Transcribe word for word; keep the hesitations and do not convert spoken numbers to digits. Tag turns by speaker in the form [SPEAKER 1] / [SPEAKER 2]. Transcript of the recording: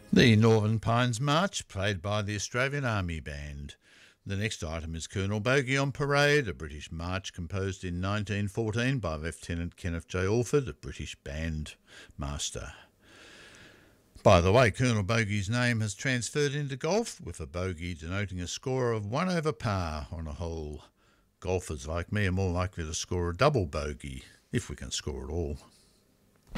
[SPEAKER 1] The Northern Pines March, played by the Australian Army Band. The next item is Colonel Bogey on Parade, a British march composed in nineteen fourteen by Lieutenant Kenneth J. Alford, a British band master. By the way, Colonel Bogey's name has transferred into golf, with a bogey denoting a score of one over par on a hole. Golfers like me are more likely to score a double bogey, if we can score at all.